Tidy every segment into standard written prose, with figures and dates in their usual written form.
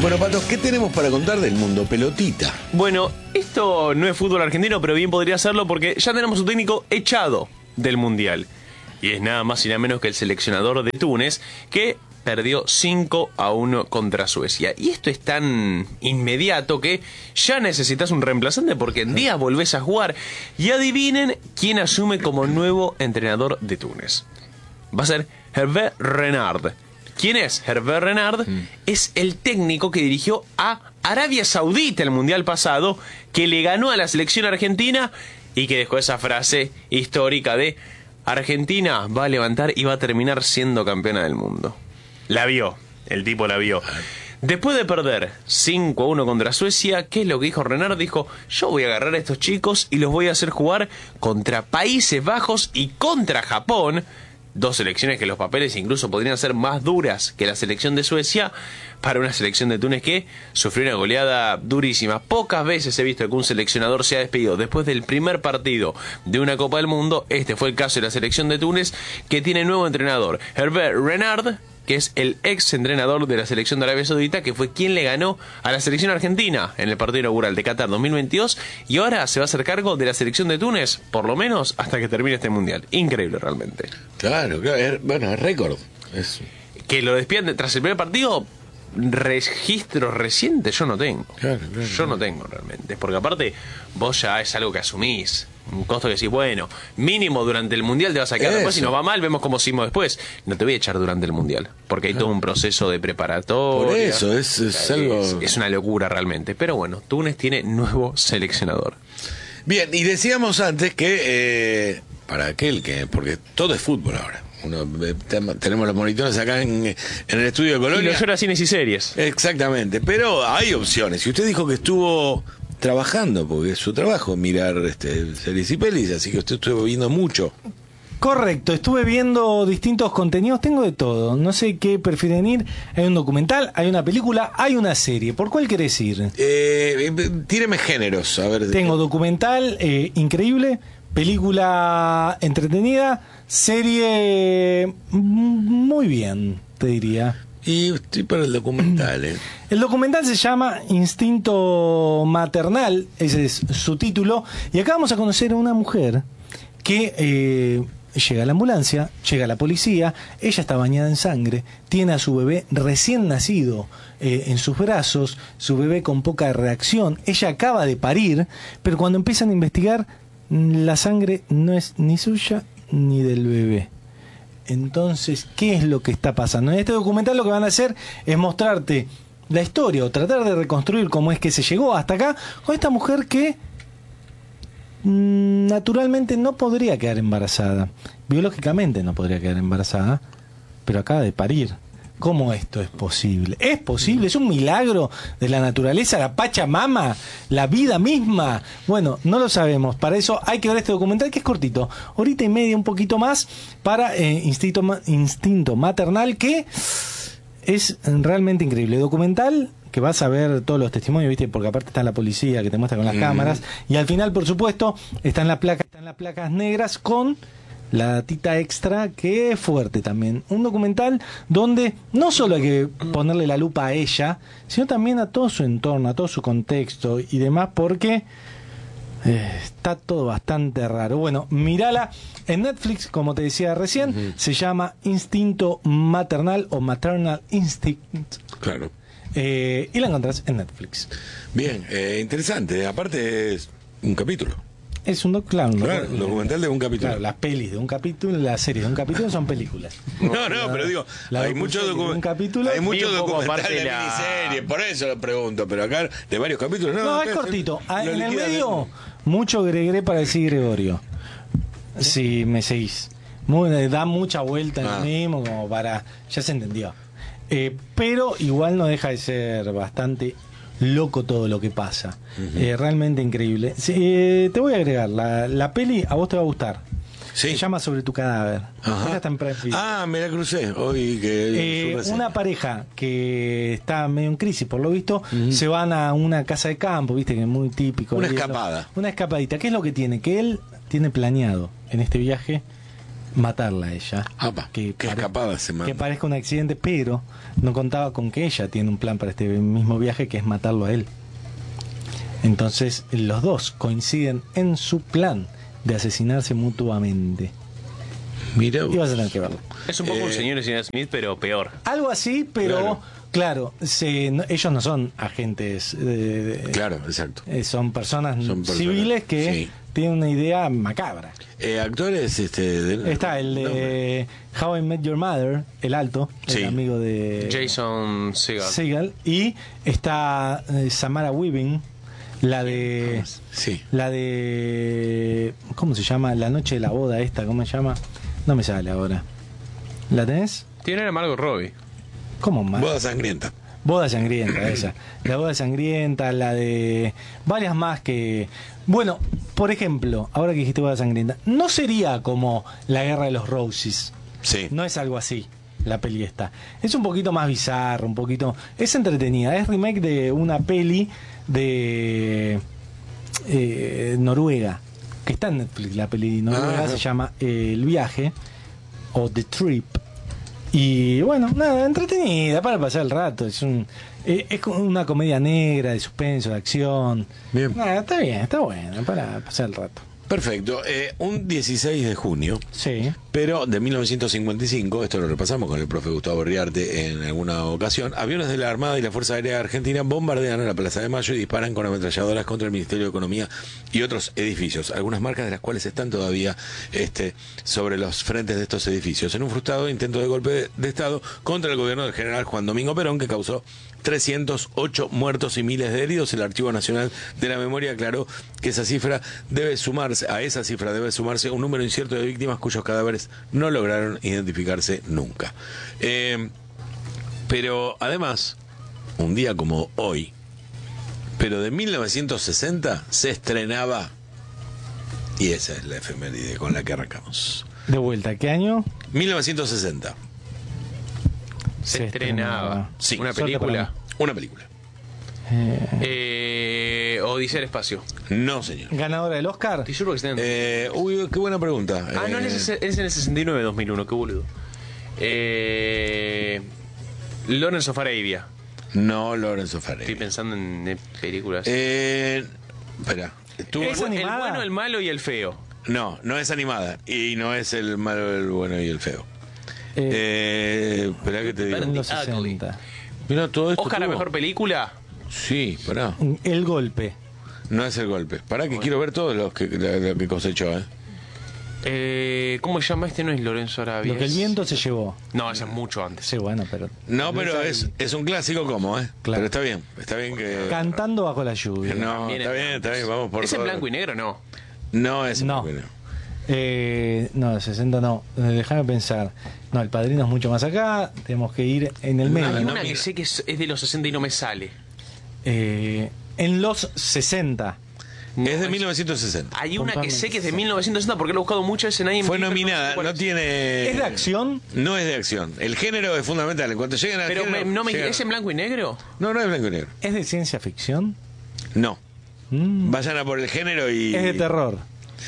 Bueno, Pato, ¿qué tenemos para contar del mundo pelotita? Bueno, esto no es fútbol argentino, pero bien podría serlo porque ya tenemos un técnico echado del Mundial. Y es nada más y nada menos que el seleccionador de Túnez, que perdió 5-1 contra Suecia. Y esto es tan inmediato que ya necesitas un reemplazante porque en días volvés a jugar. Y adivinen quién asume como nuevo entrenador de Túnez. Va a ser Hervé Renard. ¿Quién es Hervé Renard? Es el técnico que dirigió a Arabia Saudita el Mundial pasado, que le ganó a la selección argentina y que dejó esa frase histórica de Argentina va a levantar y va a terminar siendo campeona del mundo. La vio, el tipo la vio. Después de perder 5-1 contra Suecia, ¿qué es lo que dijo Renard? Dijo, yo voy a agarrar a estos chicos y los voy a hacer jugar contra Países Bajos y contra Japón. Dos selecciones que los papeles incluso podrían ser más duras que la selección de Suecia, para una selección de Túnez que sufrió una goleada durísima. Pocas veces he visto que un seleccionador se ha despedido después del primer partido de una Copa del Mundo. Este fue el caso de la selección de Túnez, que tiene nuevo entrenador, Hervé Renard, que es el ex entrenador de la selección de Arabia Saudita, que fue quien le ganó a la selección argentina en el partido inaugural de Qatar 2022, y ahora se va a hacer cargo de la selección de Túnez, por lo menos hasta que termine este Mundial. Increíble realmente. Claro, bueno, es récord. Que lo despidan tras el primer partido, registros recientes yo no tengo. Claro. Yo no tengo realmente, porque aparte vos ya es algo que asumís. Un costo que decís, bueno, mínimo durante el Mundial te vas a quedar. Después si nos va mal, vemos cómo seguimos después. No te voy a echar durante el Mundial, porque hay todo un proceso de preparatoria. Por eso, es algo... Es una locura realmente. Pero bueno, Túnez tiene nuevo seleccionador. Bien, y decíamos antes que para aquel que... Porque todo es fútbol ahora. Tenemos los monitores acá en el estudio de Colonia. Y los llora cines y series. Exactamente, pero hay opciones. Y usted dijo que estuvo trabajando, porque es su trabajo mirar series y pelis, así que usted estuvo viendo mucho. Correcto, estuve viendo distintos contenidos, tengo de todo, no sé qué prefieren ir. Hay un documental, hay una película, hay una serie. ¿Por cuál querés ir? Tíreme géneros, a ver. Tengo documental increíble, película entretenida, serie muy bien, te diría. Y estoy para el documental, El documental se llama Instinto Maternal, ese es su título, y acá vamos a conocer a una mujer que llega a la ambulancia, llega la policía, ella está bañada en sangre, tiene a su bebé recién nacido en sus brazos, su bebé con poca reacción, ella acaba de parir, pero cuando empiezan a investigar, la sangre no es ni suya ni del bebé. Entonces, ¿qué es lo que está pasando? En este documental lo que van a hacer es mostrarte la historia o tratar de reconstruir cómo es que se llegó hasta acá con esta mujer que naturalmente no podría quedar embarazada. Biológicamente no podría quedar embarazada, pero acaba de parir. ¿Cómo esto es posible? ¿Es posible? ¿Es un milagro de la naturaleza, la Pachamama, la vida misma? Bueno, no lo sabemos. Para eso hay que ver este documental, que es cortito. Horita y media, un poquito más, para Instinto Maternal, que es realmente increíble. Documental que vas a ver todos los testimonios, ¿viste? Porque aparte está la policía que te muestra con las cámaras. Y al final, por supuesto, están las placas negras con la datita extra, que es fuerte también. Un documental donde no solo hay que ponerle la lupa a ella, sino también a todo su entorno, a todo su contexto y demás, porque está todo bastante raro. Bueno, mírala en Netflix, como te decía recién, se llama Instinto Maternal o Maternal Instinct. Claro. Y la encontrás en Netflix. Bien, interesante. Aparte es un capítulo. Es un documental de un capítulo. Claro, las pelis de un capítulo, las series de un capítulo son películas. No, pero digo, hay muchos documentales. Hay muchos documentales de miniseries, por eso lo pregunto, pero acá de varios capítulos no es cortito. En el medio, mucho Gregre para decir Gregorio. Si me seguís. Da mucha vuelta en lo mismo, como para. Ya se entendió. Pero igual no deja de ser bastante loco todo lo que pasa. Realmente increíble. Te voy a agregar la peli, a vos te va a gustar. Sí. Se llama Sobre tu cadáver. Está en Prime Video. Me la crucé hoy que una pareja que está medio en crisis, por lo visto, se van a una casa de campo, viste, que es muy típico. Una escapada. Una escapadita. ¿Qué es lo que tiene? Que él tiene planeado en este viaje matarla a ella. Apa, qué escapada se manda. Que parezca un accidente, pero no contaba con que ella tiene un plan para este mismo viaje, que es matarlo a él. Entonces los dos coinciden en su plan de asesinarse mutuamente. Mira Y vas a tener que verlo. Es un poco un señor y señora Smith, pero peor. Algo así, pero claro, ellos no son agentes. Claro, exacto. Son personas Son personas, civiles que sí. tienen una idea macabra. Actores, Está el de How I Met Your Mother, el alto, Sí. el amigo de Jason Segel. Segel, y está Samara Weaving, la de Sí. ¿cómo se llama? La noche de la boda esta, ¿cómo se llama? No me sale ahora. ¿La tenés? Tiene a Margot Robbie. ¿Cómo más? Boda sangrienta. Boda sangrienta, esa. La boda sangrienta, la de varias más que... Bueno, por ejemplo, ahora que dijiste boda sangrienta, no sería como la guerra de los Roses. Sí. No es algo así, la peli esta. Es un poquito más bizarro, un poquito... Es entretenida, es remake de una peli de Noruega, que está en Netflix, la peli noruega, Ajá. se llama El Viaje, o The Trip. Y bueno, nada, entretenida para pasar el rato. Es como una comedia negra, de suspenso, de acción. Bien. Nada, está bien, está bueno para pasar el rato. Perfecto. Un 16 de junio, Sí. pero de 1955, esto lo repasamos con el profe Gustavo Riarte en alguna ocasión, aviones de la Armada y la Fuerza Aérea Argentina bombardean a la Plaza de Mayo y disparan con ametralladoras contra el Ministerio de Economía y otros edificios, algunas marcas de las cuales están todavía sobre los frentes de estos edificios, en un frustrado intento de golpe de Estado contra el gobierno del general Juan Domingo Perón, que causó 308 muertos y miles de heridos. El Archivo Nacional de la Memoria aclaró que a esa cifra debe sumarse un número incierto de víctimas cuyos cadáveres no lograron identificarse nunca. Pero además, un día como hoy, pero de 1960 se estrenaba, y esa es la efeméride con la que arrancamos. De vuelta, ¿qué año? 1960, Se estrenaba. Sí. Una Suerte película. una película. Odisea del Espacio. No, señor. ¿Ganadora del Oscar? Estoy seguro que está en... Uy, qué buena pregunta. Ah, no, es en el 69-2001, qué boludo. Lawrence of Arabia. No, Lorenzo Farrell. Estoy pensando en películas. Espera. ¿Es El animada? bueno, el malo y el feo. No, no es animada. Y no es el malo, el bueno y el feo. Espera que te digo. En los Ugly. 60. Mira, todo esto. Oscar a tuvo- mejor película. Sí, pará. El golpe. No es el golpe. Pará que quiero ver todos los que, lo que cosechó, ¿Cómo se llama? Este no es Lorenzo Arabia. Lo que el viento se llevó. No, ese es mucho antes. Sí, bueno, pero... No, pero es un clásico como, Claro. Pero está bien que... Cantando bajo la lluvia. No, También está bien, vamos por ¿Es en todo. blanco y negro? No. No, es en No. blanco y negro. No, el 60 no. Déjame pensar. No, el padrino es mucho más acá. Tenemos que ir en el medio. Hay no, una que mira. sé que es de los 60 y no me sale. En los 60. No, Es de 1960. Hay una que Puntualmente. sé que es de 1960 porque lo he buscado mucho ese nadie me Fue dijo, nominada, sé cuál no es. tiene... ¿Es de acción? No es de acción. El género es fundamental. En cuanto lleguen al Pero género... llegan- ¿es en blanco y negro? No, no es blanco y negro. ¿Es de ciencia ficción? No. Mm, Vayan a por el género y... Es de terror.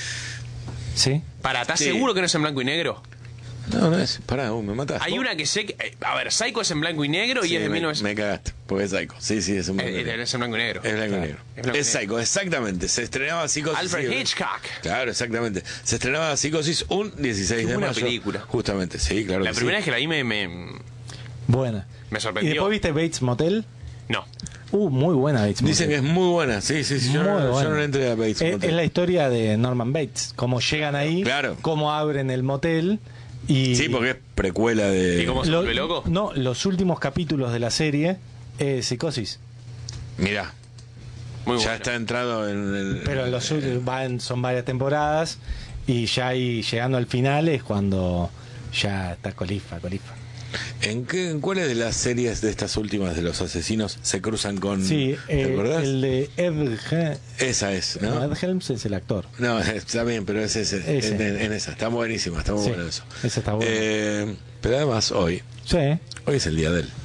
¿Sí? ¿Estás Sí. seguro que no es en blanco y negro? No, no es. Pará, me mataste. Hay una que sé que... a ver, Psycho es en blanco y negro y Sí, es de me 1960. cagaste, porque es Psycho. Sí, es un blanco y negro. Es en blanco y negro. Es blanco y negro. Es blanco y Es Psycho, exactamente. Se estrenaba Psicosis. Alfred sí, Hitchcock. Claro, exactamente. Se estrenaba Psicosis un 16 Qué de buena mayo. película. Justamente, sí, claro. La que primera sí. vez que la vi me Buena. sorprendió. ¿Y después viste Bates Motel? No. Muy buena Bates Motel. Dicen que es muy buena. Sí. Yo, Muy no, buena. yo no le entré a Bates Motel. Es la historia de Norman Bates. Cómo llegan ahí, Claro. cómo abren el motel. Y Sí, porque es precuela de... ¿Y cómo se vuelve loco? No, los últimos capítulos de la serie es Psicosis. Mirá, Muy ya bueno. está entrado en el... Pero son varias temporadas y ya ahí llegando al final es cuando ya está colifa. ¿En cuáles de las series de estas últimas de los asesinos se cruzan con... Sí, ¿te acordás? el de Esa es, ¿no? Ed Helms es el actor. No, está bien, pero es ese. Ese. En esa. Está buenísima, está muy Sí, bueno eso. ese está bueno. Pero además, hoy Sí. es el día de él.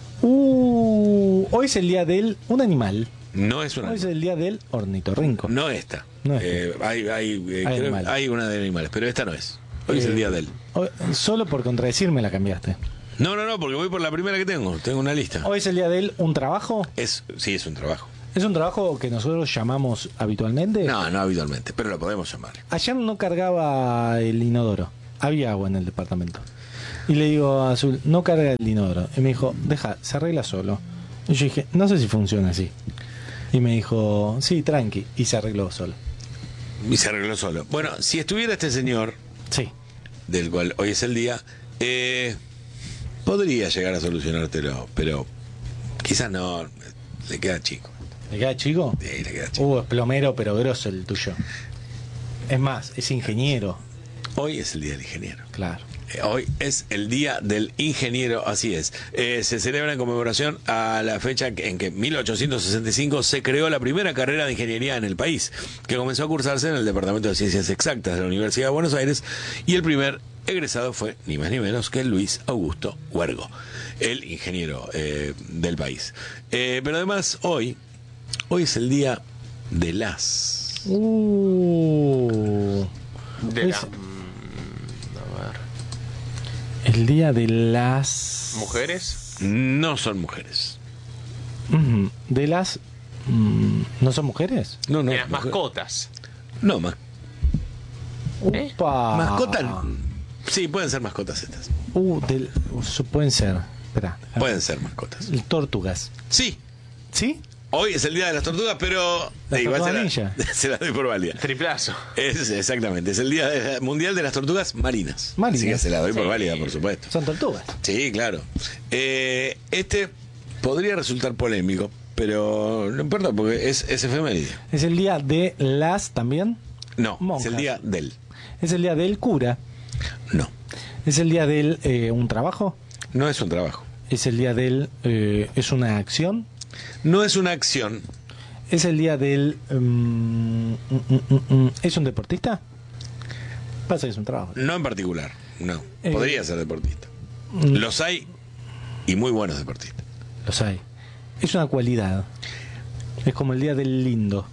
Hoy es el día del un animal. No es una. Hoy es el día del ornitorrinco. No esta. No esta. Hay Hay creo- animales. hay una de animales, pero esta no es. Hoy es el día de él. Solo por contradecirme la cambiaste. No, porque voy por la primera que tengo. Tengo una lista. Hoy es el día de él, un trabajo. Sí, es un trabajo. ¿Es un trabajo que nosotros llamamos habitualmente? No habitualmente, pero lo podemos llamar. Ayer no cargaba el inodoro. Había agua en el departamento. Y le digo a Azul, no carga el inodoro. Y me dijo, deja, se arregla solo. Y yo dije, no sé si funciona así. Y me dijo, sí, tranqui. Y se arregló solo. Y se arregló solo. Bueno, si estuviera este señor, Sí. del cual hoy es el día, podría llegar a solucionártelo, pero quizás no, le queda chico. ¿Le queda chico? Sí, le queda chico. Es plomero, pero grosso el tuyo. Es más, es ingeniero. Hoy es el día del ingeniero. Claro. Hoy es el día del ingeniero, así es. Se celebra en conmemoración a la fecha en que en 1865 se creó la primera carrera de ingeniería en el país, que comenzó a cursarse en el Departamento de Ciencias Exactas de la Universidad de Buenos Aires, y el primer egresado fue ni más ni menos que Luis Augusto Huergo, el ingeniero del país. Pero además hoy es el día de las... De Es- El día de las... mujeres. No son mujeres. De las... ¿No son mujeres? No, De las mujer- mascotas. No, ¿Eh? Upa. mascotas. Sí, pueden ser mascotas estas. Pueden ser. Espera. Pueden ser mascotas. Tortugas. Sí, ¿Sí? hoy es el día de las tortugas, pero La igual tortuga ninja. se la doy por válida. Triplazo. Exactamente, es el día mundial de las tortugas marinas. Marinas. Así que se la doy por Sí. válida, por supuesto. Son tortugas. Sí, claro. Este podría resultar polémico, pero no importa porque es efeméride. Es el día de las también. No, Monjas. es el día del. Es el día del cura. No, Es el día del un trabajo. no es un trabajo. Es el día del es una acción. No es una acción. Es el día del ¿es un deportista? Pasa que es un trabajo. No en particular, no. Eh, Podría ser deportista. Mm. Los hay y muy buenos deportistas. Los hay. Es una cualidad. Es como el día del lindo.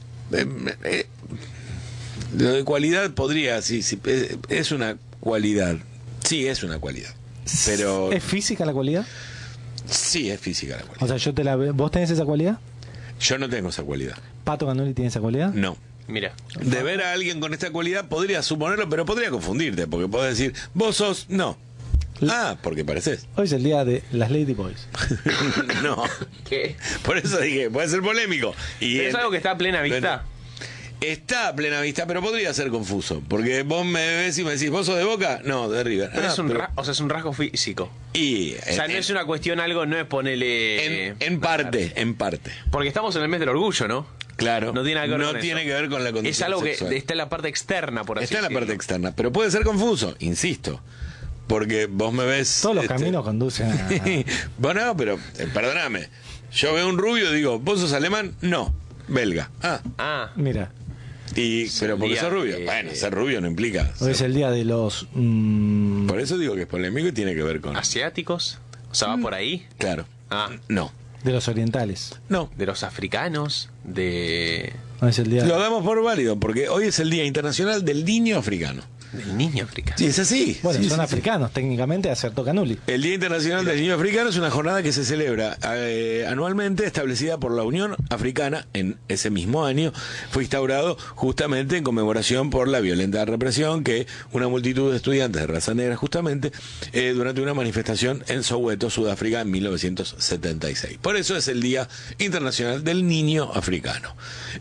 Lo de cualidad podría, sí, es una cualidad. Sí, es una cualidad. Pero ¿Es física la cualidad? sí, es física la cualidad. O sea, yo te la veo. ¿Vos tenés esa cualidad? Yo no tengo esa cualidad. ¿Pato Ganoli tiene esa cualidad? No. Mira. De ver a alguien con esta cualidad podría suponerlo, pero podría confundirte, porque podés decir, vos sos, no. Ah, porque pareces. Hoy es el día de las Lady Boys. No. ¿Qué? Por eso dije, puede ser polémico. Y Pero es algo que está a plena vista. Está a plena vista, pero podría ser confuso. Porque vos me ves y me decís, ¿vos sos de Boca? No, de River. Pero Ah, es un pero- o sea, es un rasgo físico. Y O sea, no es una cuestión, algo, no es ponerle. en parte, en parte. Porque estamos en el mes del orgullo, ¿no? Claro. No tiene nada que ver no con tiene eso. que ver con la condición Es algo sexual. que está en la parte externa, por así Está en la decirlo. parte externa, pero puede ser confuso, insisto. Porque vos me ves... Todos los caminos conducen a... Bueno, pero perdóname. Yo veo un rubio y digo, ¿vos sos alemán? No, belga. Ah, Ah, Mira, pero porque día sos rubio. de- Bueno, ser rubio no implica... hoy es ser- el día de los... Por eso digo que es polémico y tiene que ver con... asiáticos. O sea, va por ahí. Claro. Ah. No. de los orientales. No. De los africanos. De. Hoy es el día... Lo damos por válido, porque hoy es el Día Internacional del Niño Africano. Del niño africano. Sí, es así. Bueno, Sí, son sí, sí. africanos, técnicamente, acertó Canuli. El Día Internacional del Niño Africano es una jornada que se celebra anualmente, establecida por la Unión Africana en ese mismo año. Fue instaurado justamente en conmemoración por la violenta represión que una multitud de estudiantes de raza negra justamente durante una manifestación en Soweto, Sudáfrica, en 1976. Por eso es el Día Internacional del Niño Africano.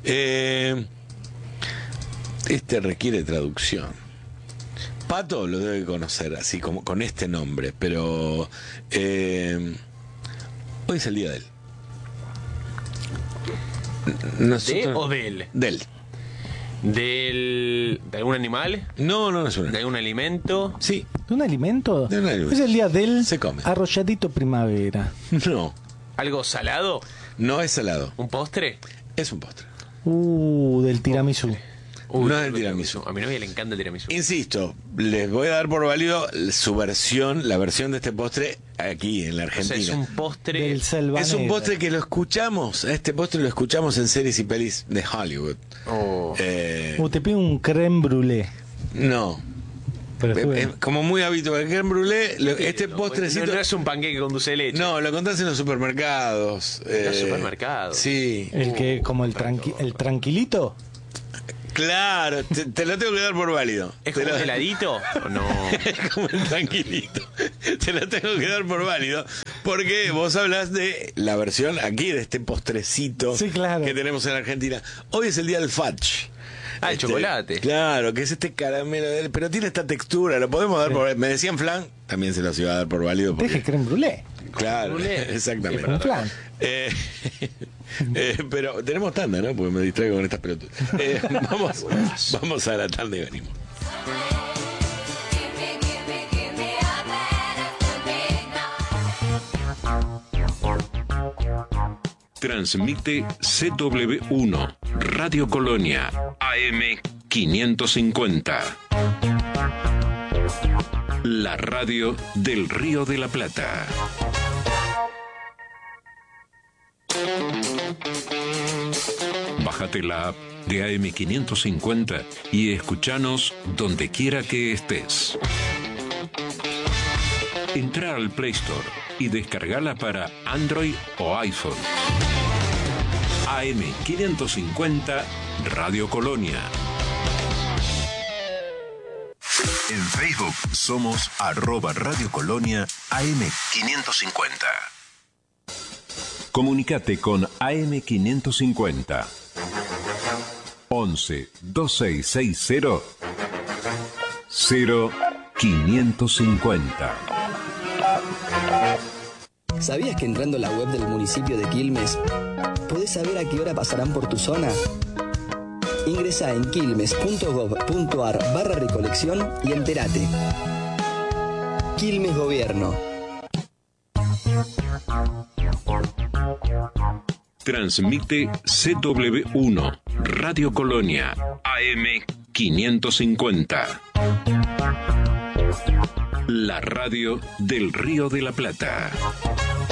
Este requiere traducción. Pato lo debe conocer así como con este nombre, pero hoy es el día de él. ¿De o del? Del. ¿De algún animal? No es una. ¿De algún alimento? Sí, ¿De un alimento? De un alimento. Es el día del Se come. arrolladito primavera. no. ¿Algo salado? No es salado. ¿Un postre? Es un postre. Del tiramisú. No es el tiramisú. A mi novia le encanta el tiramisú. Insisto, les voy a dar por válido su versión, la versión de este postre aquí en la O sea, Argentina. es un postre. Del selva Es un negra. postre que lo escuchamos, a este postre lo escuchamos en series y pelis de Hollywood. Oh. Eh, Te pido un creme brûlée. no, Pero estuve- Es como muy habitual. El crème brûlée, este postrecito. No es un panqueque con dulce de leche. No, lo encontrás en los supermercados. En los supermercados. Sí. el que, como el tranquilito. Claro, te lo tengo que dar por válido. ¿Es Te como lo- un heladito o no? Es como el tranquilito. Te lo tengo que dar por válido. Porque vos hablas de la versión aquí de este postrecito Sí, claro. que tenemos en Argentina. Hoy es el día del fudge. Ah, el chocolate. Claro, que es este caramelo, pero tiene esta textura. Lo podemos dar por. Me decían flan, también se los iba a dar por válido. Porque, Deje creme brûlée. claro, brûlée. exactamente. Un flan. Eh, pero tenemos tanda, ¿no? Porque me distraigo con estas pelotas. Vamos a la tanda y venimos. Transmite CW1, Radio Colonia, AM 550. La radio del Río de la Plata. Bájate la app de AM 550 y escúchanos donde quiera que estés. Entra al Play Store y descargala para Android o iPhone. AM 550 Radio Colonia. En Facebook somos @Radio Colonia AM 550. Comunicate con AM 550 11 2660 0550. ¿Sabías que entrando a la web del municipio de Quilmes podés saber a qué hora pasarán por tu zona? Ingresá en quilmes.gov.ar/recolección y entérate. Quilmes Gobierno. Transmite CW1, Radio Colonia, AM 550. La radio del Río de la Plata.